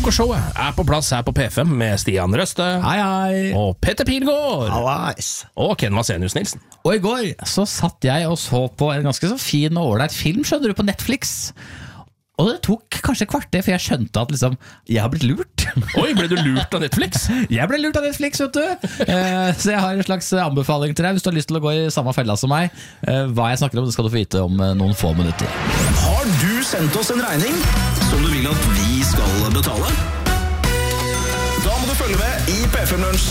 Frokoshowet på plass her på P5 med Stian Røste. Hei. Og Petter Pilgaard. Hallais. Og Ken Vasenius Nilsen. Og i går så satt jeg og så på en ganske så fin og ordentlig film, skjønner du, på Netflix. Og det tok kanskje et kvarter, for jeg skjønte at liksom, jeg har blitt lurt. Oi, ble du lurt av Netflix? Jeg ble lurt av Netflix, vet du. Så jeg har en slags anbefaling til deg, hvis du har lyst til å gå i samme fella som meg. Hva jeg snakker om, det skal du få vite om noen få minutter. Har du sendt oss en regning som du vil at vi skal betale? Da må du følge med i P5 Lunsj